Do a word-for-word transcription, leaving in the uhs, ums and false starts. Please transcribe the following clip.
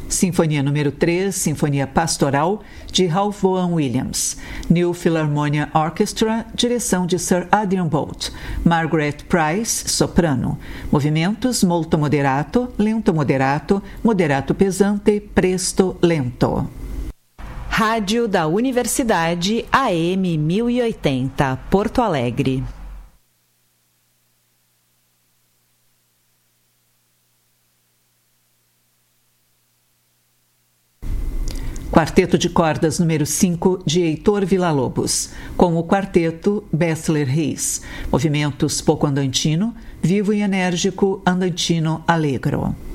Sinfonia número três, Sinfonia Pastoral, de Ralph Vaughan Williams. New Philharmonia Orchestra, direção de Sir Adrian Boult. Margaret Price, soprano. Movimentos molto moderato, lento moderato, moderato pesante, presto lento. Rádio da Universidade A M mil e oitenta, Porto Alegre. Quarteto de cordas número cinco, de Heitor Villa-Lobos, com o quarteto Bessler Reis. Movimentos pouco andantino, vivo e enérgico, andantino alegro.